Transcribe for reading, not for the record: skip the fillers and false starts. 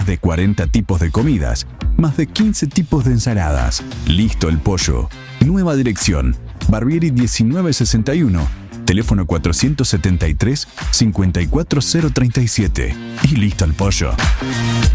de 40 tipos de comidas, más de 15 tipos de ensaladas. Listo el Pollo. Nueva dirección, Barbieri 1961, teléfono 473-54037. Y listo el pollo.